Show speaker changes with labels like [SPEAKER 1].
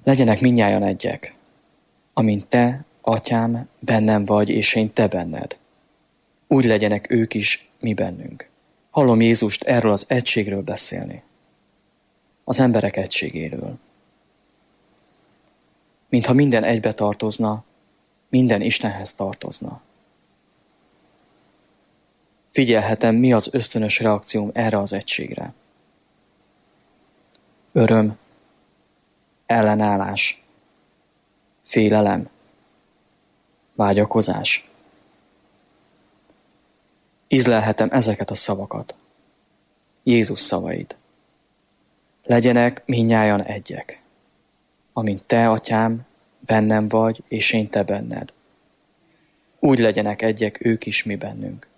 [SPEAKER 1] Legyenek mindnyájan egyek, amint te, atyám, bennem vagy, és én te benned. Úgy legyenek ők is, mi bennünk. Hallom Jézust erről az egységről beszélni. Az emberek egységéről. Mintha minden egybe tartozna, minden Istenhez tartozna. Figyelhetem, mi az ösztönös reakcióm erre az egységre. Öröm, ellenállás, félelem, vágyakozás. Ízlelhetem ezeket a szavakat. Jézus szavait. Legyenek mindnyájan egyek, amint te, atyám, bennem vagy, és én te benned. Úgy legyenek egyek ők is, mi bennünk.